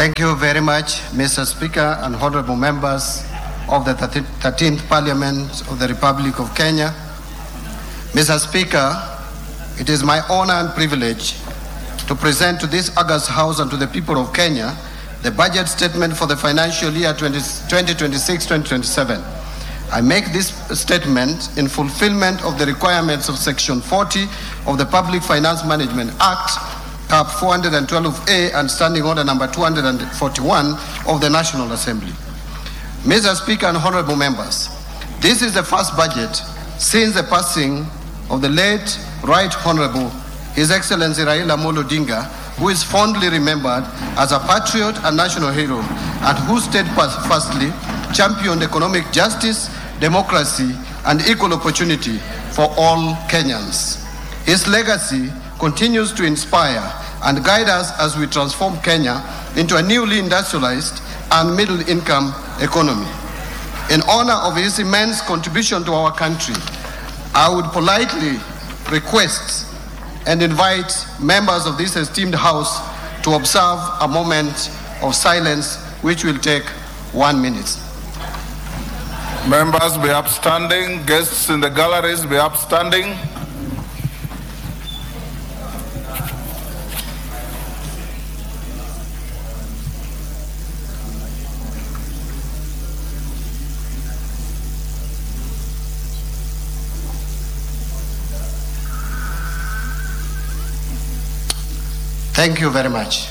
Thank you very much, Mr. Speaker and honorable members of the 13th Parliament of the Republic of Kenya. Mr. Speaker, it is my honor and privilege to present to this august House and to the people of Kenya the budget statement for the financial year 2026-2027. I make this statement in fulfillment of the requirements of Section 40 of the Public Finance Management Act, Cap 412A, and Standing Order number 241 of the National Assembly. Mr. Speaker and honorable members, this is the first budget since the passing of the late Right Honorable His Excellency Raila Amolo Odinga, who is fondly remembered as a patriot and national hero, and who steadfastly championed economic justice, democracy, and equal opportunity for all Kenyans. His legacy continues to inspire and guide us as we transform Kenya into a newly industrialized and middle-income economy. In honor of his immense contribution to our country, I would politely request and invite members of this esteemed House to observe a moment of silence, which will take 1 minute. Members be upstanding. Guests in the galleries be upstanding. Thank you very much.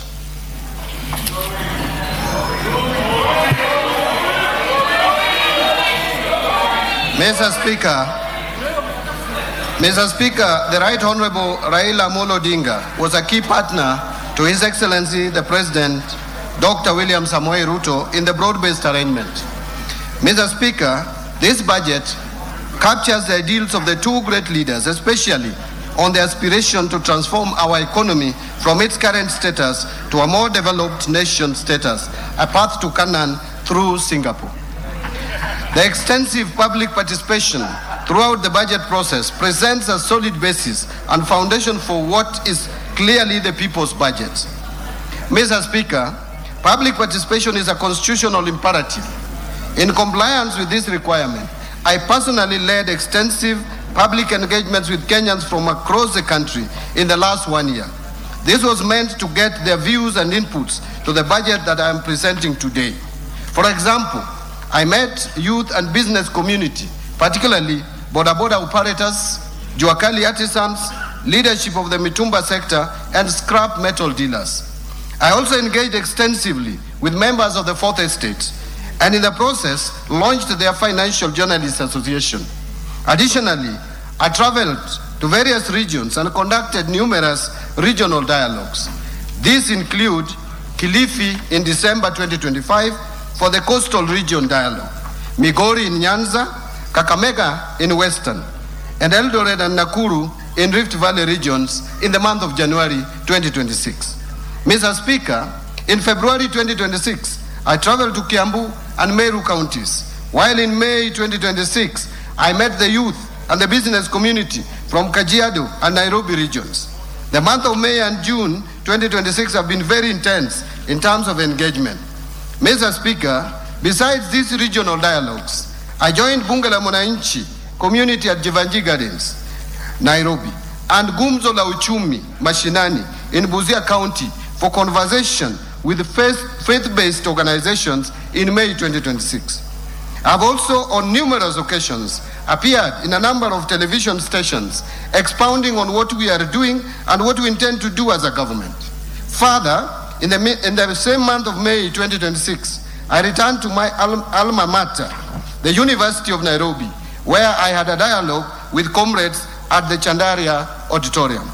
Mr. Speaker, the Right Honorable Raila Amolo Odinga was a key partner to His Excellency the President, Dr. William Samoei Ruto, in the broad-based arrangement. Mr. Speaker, this budget captures the ideals of the two great leaders, especially on the aspiration to transform our economy from its current status to a more developed nation status, a path to Canaan through Singapore. The extensive public participation throughout the budget process presents a solid basis and foundation for what is clearly the people's budget. Mr. Speaker, public participation is a constitutional imperative. In compliance with this requirement, I personally led extensive public engagements with Kenyans from across the country in the last 1 year. This was meant to get their views and inputs to the budget that I am presenting today. For example, I met youth and business community, particularly boda operators, Juakali artisans, leadership of the Mitumba sector, and scrap metal dealers. I also engaged extensively with members of the Fourth Estate, and in the process launched their Financial Journalists Association. Additionally, I traveled to various regions and conducted numerous regional dialogues. These include Kilifi in December 2025 for the Coastal Region Dialogue, Migori in Nyanza, Kakamega in Western, and Eldoret and Nakuru in Rift Valley regions in the month of January 2026. Mr. Speaker, in February 2026, I traveled to Kiambu and Meru counties, while in May 2026, I met the youth and the business community from Kajiado and Nairobi regions. The month of May and June 2026 have been very intense in terms of engagement. Mr. Speaker, besides these regional dialogues, I joined Bunge la Mwananchi community at Jivanji Gardens, Nairobi, and Gumzo la Uchumi Mashinani in Busia County for conversation with faith-based organizations in May 2026. I've also, on numerous occasions, appeared in a number of television stations expounding on what we are doing and what we intend to do as a government. Further, in the same month of May 2026, I returned to my alma mater, the University of Nairobi, where I had a dialogue with comrades at the Chandaria Auditorium.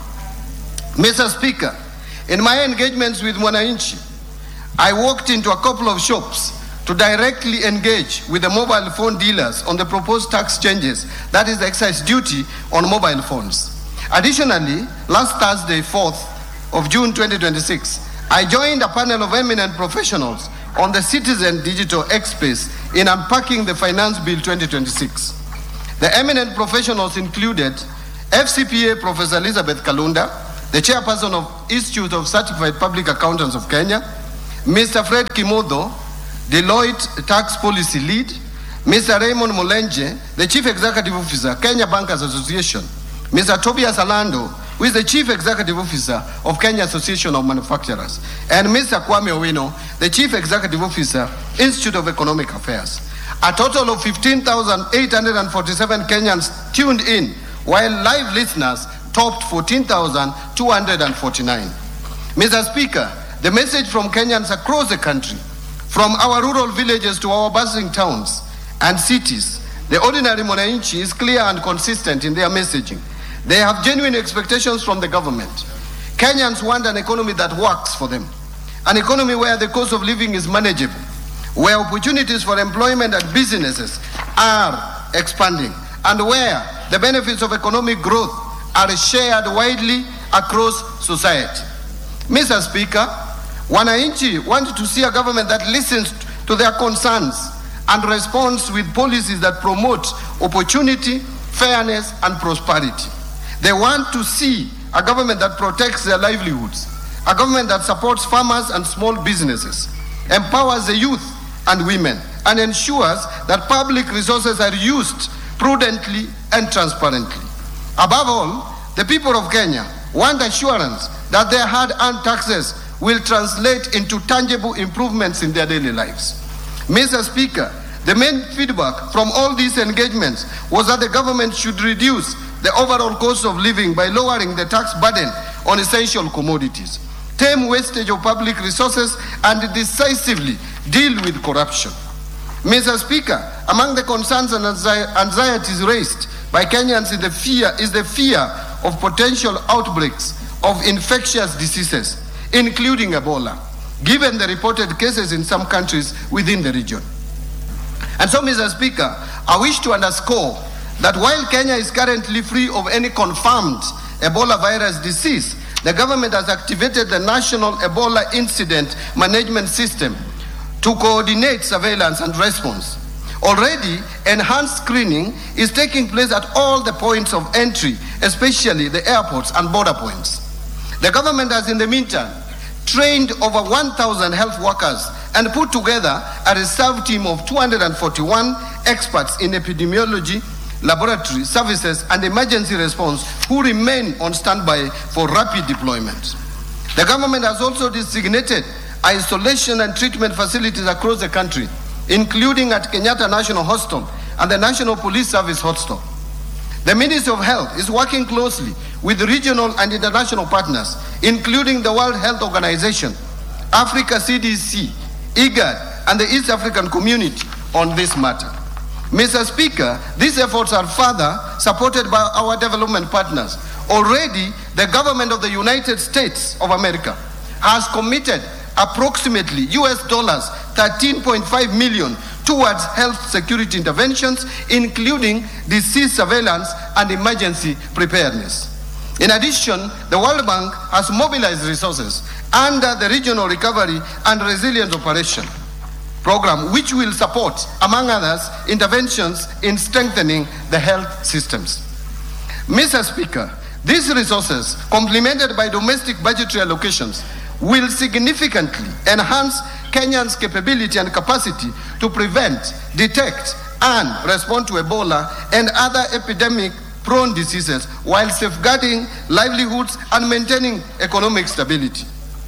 Mr. Speaker, in my engagements with Mwananchi, I walked into a couple of shops to directly engage with the mobile phone dealers on the proposed tax changes, that is the excise duty on mobile phones. Additionally, last Thursday, 4th of June 2026, I joined a panel of eminent professionals on the Citizen Digital X-Space in unpacking the Finance Bill 2026. The eminent professionals included FCPA Professor Elizabeth Kalunda, the chairperson of Institute of Certified Public Accountants of Kenya, Mr. Fred Kimotho, Deloitte Tax Policy Lead, Mr. Raymond Mulenje, the Chief Executive Officer, Kenya Bankers Association, Mr. Tobias Alando, who is the Chief Executive Officer of Kenya Association of Manufacturers, and Mr. Kwame Owino, the Chief Executive Officer, Institute of Economic Affairs. A total of 15,847 Kenyans tuned in, while live listeners topped 14,249. Mr. Speaker, the message from Kenyans across the country, from our rural villages to our bustling towns and cities, the ordinary Mwananchi is clear and consistent in their messaging. They have genuine expectations from the government. Kenyans want an economy that works for them, an economy where the cost of living is manageable, where opportunities for employment and businesses are expanding, and where the benefits of economic growth are shared widely across society. Mr. Speaker, Wananchi want to see a government that listens to their concerns and responds with policies that promote opportunity, fairness, and prosperity. They want to see a government that protects their livelihoods, a government that supports farmers and small businesses, empowers the youth and women, and ensures that public resources are used prudently and transparently. Above all, the people of Kenya want assurance that their hard-earned taxes will translate into tangible improvements in their daily lives. Mr. Speaker, the main feedback from all these engagements was that the government should reduce the overall cost of living by lowering the tax burden on essential commodities, tame wastage of public resources, and decisively deal with corruption. Mr. Speaker, among the concerns and anxieties raised by Kenyans is the fear of potential outbreaks of infectious diseases, including Ebola, given the reported cases in some countries within the region. And so, Mr. Speaker, I wish to underscore that while Kenya is currently free of any confirmed Ebola virus disease, the government has activated the National Ebola Incident Management System to coordinate surveillance and response. Already, enhanced screening is taking place at all the points of entry, especially the airports and border points. The government has, in the meantime, trained over 1,000 health workers and put together a reserve team of 241 experts in epidemiology, laboratory services, and emergency response who remain on standby for rapid deployment. The government has also designated isolation and treatment facilities across the country, including at Kenyatta National Hospital and the National Police Service Hospital. The Ministry of Health is working closely with regional and international partners, including the World Health Organization, Africa CDC, IGAD, and the East African Community on this matter. Mr. Speaker, these efforts are further supported by our development partners. Already, the government of the United States of America has committed approximately US $13.5 million towards health security interventions, including disease surveillance and emergency preparedness. In addition, the World Bank has mobilized resources under the Regional Recovery and Resilience Operation program, which will support, among others, interventions in strengthening the health systems. Mr. Speaker, these resources, complemented by domestic budgetary allocations, will significantly enhance Kenyans' capability and capacity to prevent, detect, and respond to Ebola and other epidemic-prone diseases while safeguarding livelihoods and maintaining economic stability.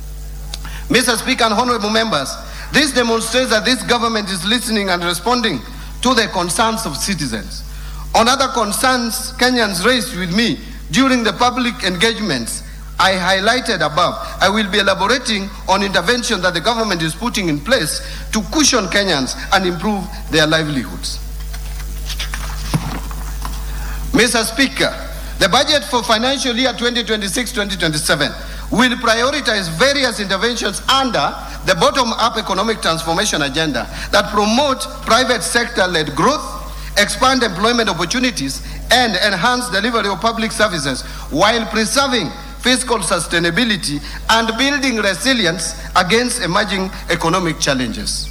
Mr. Speaker and honorable members, this demonstrates that this government is listening and responding to the concerns of citizens. On other concerns Kenyans raised with me during the public engagements I highlighted above, I will be elaborating on intervention that the government is putting in place to cushion Kenyans and improve their livelihoods. Mr. Speaker, the budget for financial year 2026-2027 will prioritize various interventions under the bottom-up economic transformation agenda that promote private sector-led growth, expand employment opportunities, and enhance delivery of public services while preserving fiscal sustainability and building resilience against emerging economic challenges.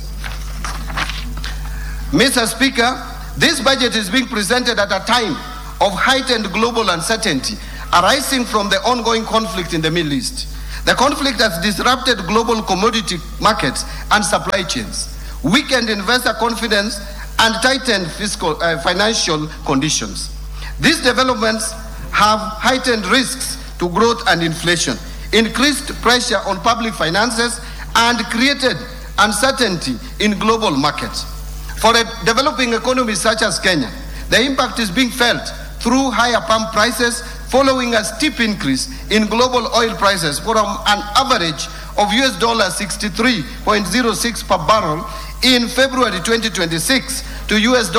Mr. Speaker, this budget is being presented at a time of heightened global uncertainty arising from the ongoing conflict in the Middle East. The conflict has disrupted global commodity markets and supply chains, weakened investor confidence, and tightened financial conditions. These developments have heightened risks to growth and inflation, increased pressure on public finances, and created uncertainty in global markets. For a developing economy such as Kenya, the impact is being felt through higher pump prices following a steep increase in global oil prices from an average of $63.06 per barrel in February 2026 to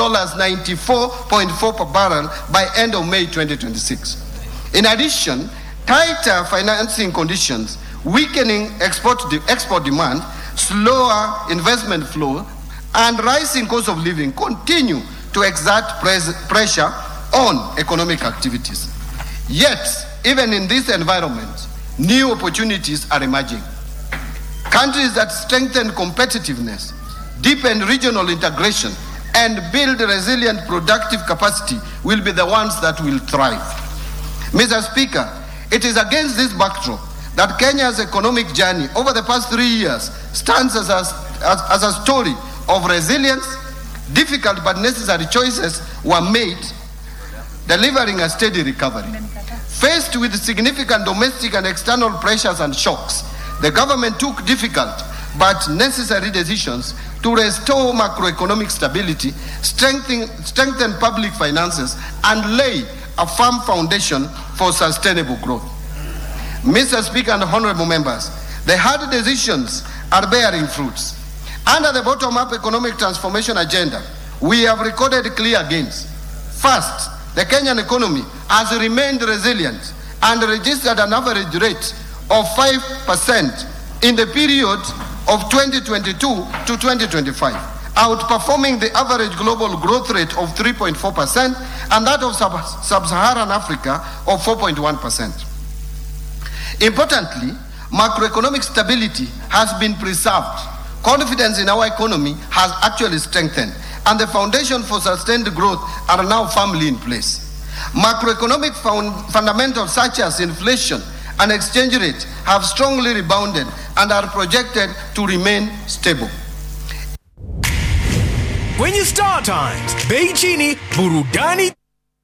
$94.4 per barrel by end of May 2026. In addition, tighter financing conditions, weakening export demand, slower investment flow, and rising cost of living continue to exert pressure on economic activities. Yet, even in this environment, new opportunities are emerging. Countries that strengthen competitiveness, deepen regional integration, and build resilient productive capacity will be the ones that will thrive. Mr. Speaker, it is against this backdrop that Kenya's economic journey over the past 3 years stands as a story of resilience. Difficult but necessary choices were made, delivering a steady recovery. Faced with significant domestic and external pressures and shocks, the government took difficult but necessary decisions to restore macroeconomic stability, strengthen public finances, and lay a firm foundation for sustainable growth. Mr. Speaker and honorable members, the hard decisions are bearing fruits. Under the bottom-up economic transformation agenda, we have recorded clear gains. First, the Kenyan economy has remained resilient and registered an average rate of 5% in the period of 2022 to 2025, outperforming the average global growth rate of 3.4% and that of sub-Saharan Africa of 4.1%. Importantly, macroeconomic stability has been preserved. Confidence in our economy has actually strengthened, and the foundation for sustained growth are now firmly in place. Macroeconomic fundamentals such as inflation and exchange rate have strongly rebounded and are projected to remain stable. Kwenye Star Times, bei chini, burudani.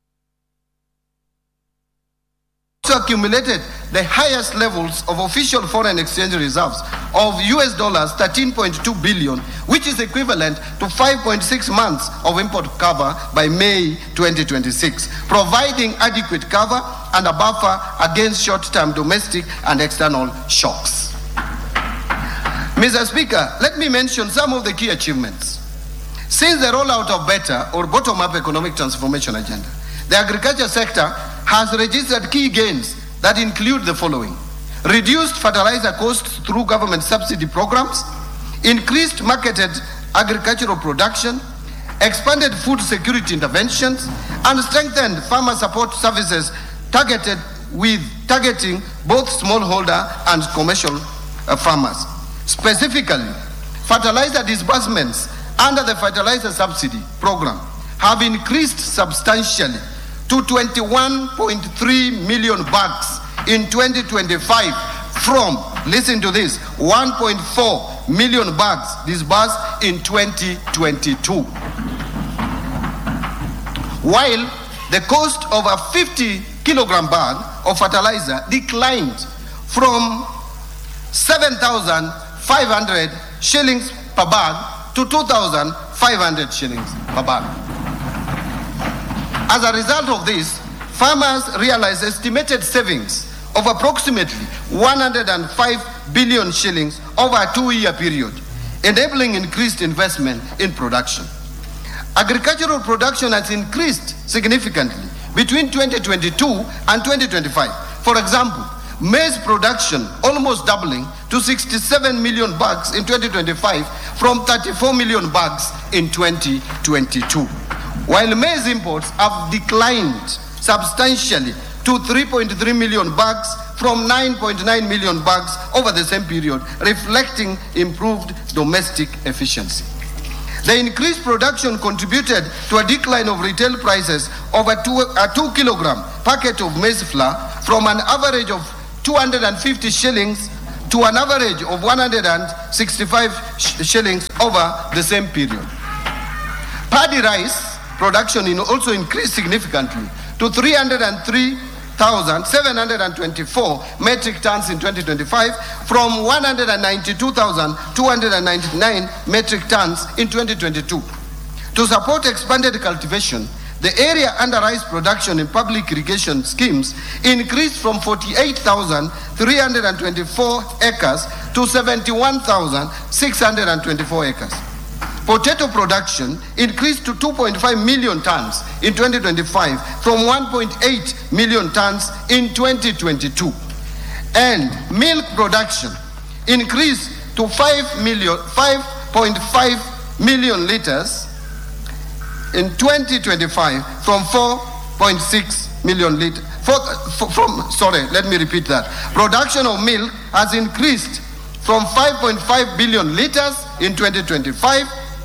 Also accumulated the highest levels of official foreign exchange reserves of $13.2 billion, which is equivalent to 5.6 months of import cover by May 2026, providing adequate cover and a buffer against short-term domestic and external shocks. Mr. Speaker, let me mention some of the key achievements. Since the rollout of BETTER, or Bottom-Up Economic Transformation Agenda, the agriculture sector has registered key gains that include the following: reduced fertilizer costs through government subsidy programs, increased marketed agricultural production, expanded food security interventions, and strengthened farmer support services targeting both smallholder and commercial farmers. Specifically, fertilizer disbursements under the fertilizer subsidy program have increased substantially to 21.3 million bags in 2025 from, listen to this, 1.4 million bags disbursed in 2022. While the cost of a 50 kilogram bag of fertilizer declined from 7,500 shillings per bag to 2,500 shillings per bag. As a result of this, farmers realized estimated savings of approximately 105 billion shillings over a 2-year period, enabling increased investment in production. Agricultural production has increased significantly between 2022 and 2025. For example, maize production almost doubling to 67 million bags in 2025 from 34 million bags in 2022. While maize imports have declined substantially to 3.3 million bags from 9.9 million bags over the same period, reflecting improved domestic efficiency. The increased production contributed to a decline of retail prices of a 2 kilogram packet of maize flour from an average of 250 shillings to an average of 165 shillings over the same period. Paddy rice production also increased significantly to 303,724 metric tons in 2025 from 192,299 metric tons in 2022. To support expanded cultivation, the area under rice production in public irrigation schemes increased from 48,324 acres to 71,624 acres. Potato production increased to 2.5 million tons in 2025 from 1.8 million tons in 2022. And milk production increased to 5.5 million liters in 2025 from 4.6 million liters. Let me repeat that. Production of milk has increased from 5.5 billion liters in 2025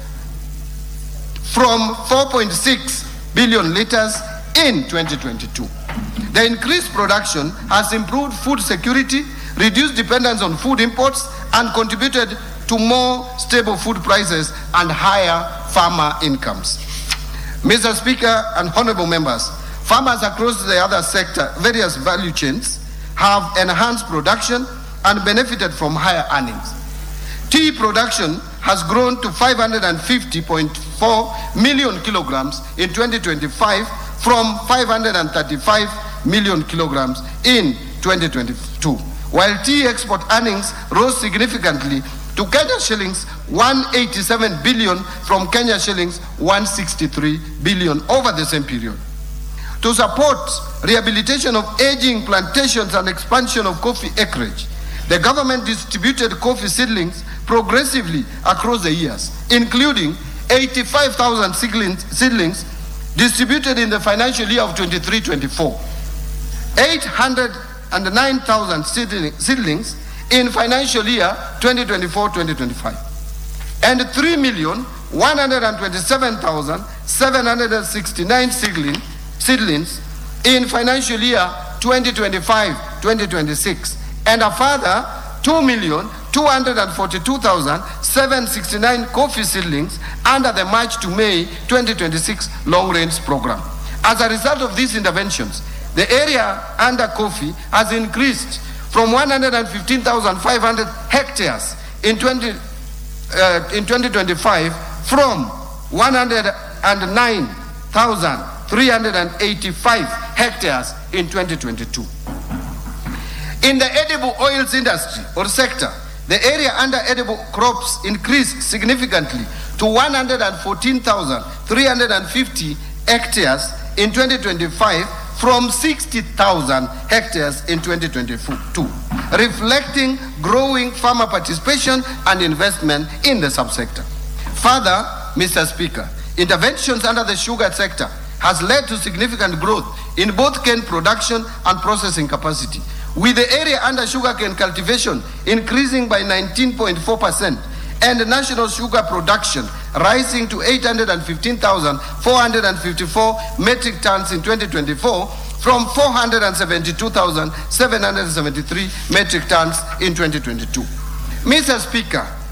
from 4.6 billion liters in 2022. The increased production has improved food security, reduced dependence on food imports, and contributed to more stable food prices and higher farmer incomes. Mr. Speaker and honorable members, farmers across the other sector, various value chains, have enhanced production and benefited from higher earnings. Tea production has grown to 550.4 million kilograms in 2025 from 535 million kilograms in 2022, while tea export earnings rose significantly to Kenya shillings 187 billion from Kenya shillings 163 billion over the same period. To support rehabilitation of aging plantations and expansion of coffee acreage, the government distributed coffee seedlings progressively across the years, including 85,000 seedlings distributed in the financial year of 23-24, 809,000 seedlings in financial year 2024-2025, and 3,127,769 seedlings in financial year 2025-2026, and a further 2,242,769 coffee seedlings under the March to May 2026 long-range program. As a result of these interventions, the area under coffee has increased from 115,500 hectares in 2025 from 109,385 hectares in 2022. In the edible oils industry or sector, the area under edible crops increased significantly to 114,350 hectares in 2025 from 60,000 hectares in 2022, reflecting growing farmer participation and investment in the subsector. Further, Mr. Speaker, interventions under the sugar sector has led to significant growth in both cane production and processing capacity, with the area under sugarcane cultivation increasing by 19.4% and national sugar production rising to 815,454 metric tons in 2024 from 472,773 metric tons in 2022. Mr. Speaker,